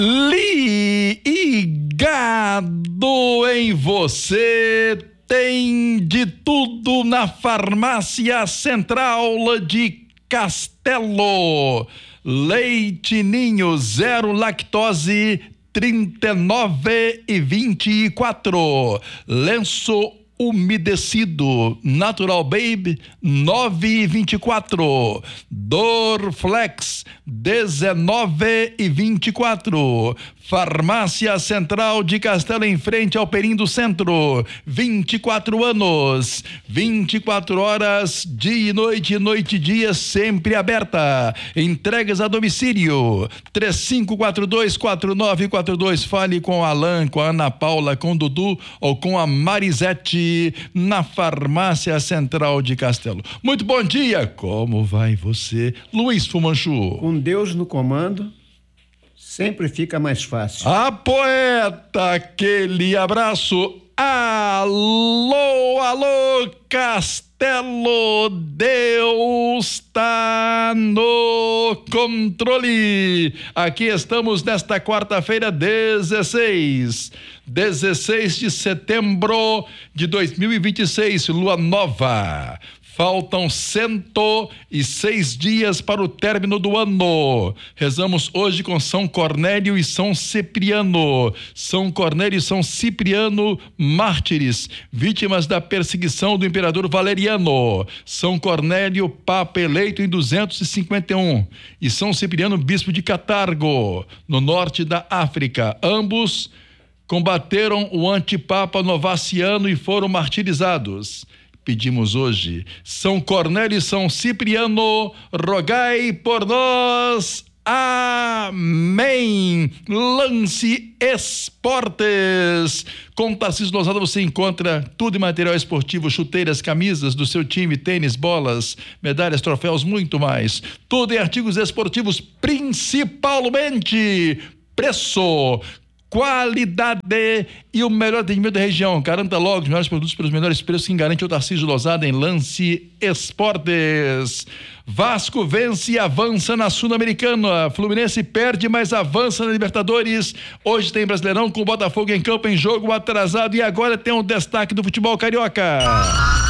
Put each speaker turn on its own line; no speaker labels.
Ligado em você, tem de tudo na Farmácia Central de Castelo. Leite Ninho, 0 lactose, 39,24. Lenço umedecido Natural Baby, 9,24. Dorflex, 19,24. Farmácia Central de Castelo, em frente ao Perim do Centro, 24 anos, 24 horas, dia e noite e dia, sempre aberta. Entregas a domicílio, 3542-4942. Fale com a Alan, com a Ana Paula, com o Dudu ou com a Marisete, na Farmácia Central de Castelo. Muito bom dia, como vai você, Luiz Fumanchu?
Com Deus no comando, sempre fica mais fácil.
A poeta, aquele abraço. Alô, alô, Castelo, Deus está no controle. Aqui estamos nesta quarta-feira, 16 de setembro de 2026, lua nova. Faltam 106 dias para o término do ano. Rezamos hoje com São Cornélio e São Cipriano. São Cornélio e São Cipriano, mártires, vítimas da perseguição do imperador Valeriano. São Cornélio, papa eleito em 251. E São Cipriano, bispo de Catargo, no norte da África. Ambos combateram o antipapa Novaciano e foram martirizados. Pedimos hoje, São Cornélio e São Cipriano, rogai por nós. Amém. Lance Esportes. Com Tarcísio Lozada você encontra tudo em material esportivo, chuteiras, camisas do seu time, tênis, bolas, medalhas, troféus, muito mais. Tudo em artigos esportivos, principalmente preço, qualidade e o melhor atendimento da região. Garanta logo os melhores produtos pelos menores preços, que garante o Tarcísio Lozada em Lance Esportes. Vasco vence e avança na Sul-Americana. Fluminense perde, mas avança na Libertadores. Hoje tem Brasileirão com o Botafogo em campo, em jogo atrasado, e agora tem um destaque do futebol carioca.